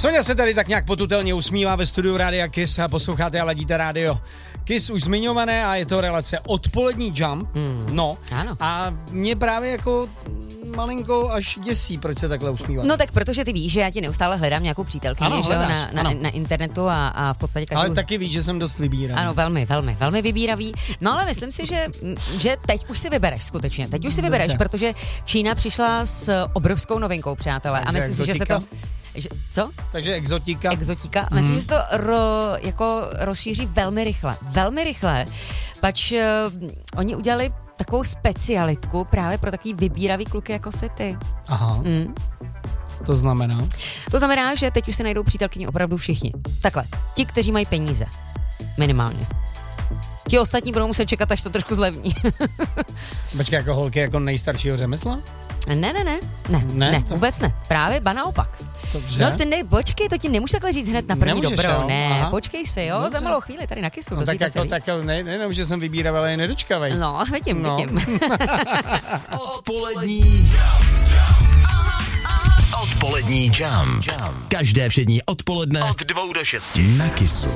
Sonja se tady tak nějak potutelně usmívá ve studiu Rádia Kiss a posloucháte a ladíte rádio Kiss už zmiňované a je to relace Odpolední Jump. No. Ano. A mě právě jako malinko až děsí, proč se takhle usmívá. No tak protože ty víš, že já ti neustále hledám nějakou přítelkyni, Ano, že jo, hledáš, na internetu a v podstatě každou... Ale taky víš, že jsem dost vybíravý. Ano, velmi vybíravý. No ale myslím si, že teď už si vybereš skutečně. Teď už si vybereš, protože Čína přišla s obrovskou novinkou, přátelé. Takže a myslím si, že se to... Co? Takže exotika. Exotika. Myslím, že se to rozšíří velmi rychle, pač oni udělali takovou specialitku právě pro takový vybíravý kluky jako si ty. Aha. To znamená? To znamená, že teď už se najdou přítelkyni opravdu všichni. Takhle, ti, kteří mají peníze. Minimálně. Ti ostatní budou muset čekat, až to trošku zlevní. Počkej, jako holky jako nejstaršího řemesla? Ne, vůbec ne. Právě ba naopak. Dobře. No ty počkej, to ti nemůžu takhle říct hned na první Nemůžeš, dobro. jo? Ne, Aha. počkej si, jo, Dobře. za malou chvíli tady na Kissu. No tak jako, nejenom, že jsem vybíravý, ale i nedočkavej. No, vidím. Odpolední jump. Každé všední odpoledne od 2 do 6 na Kissu.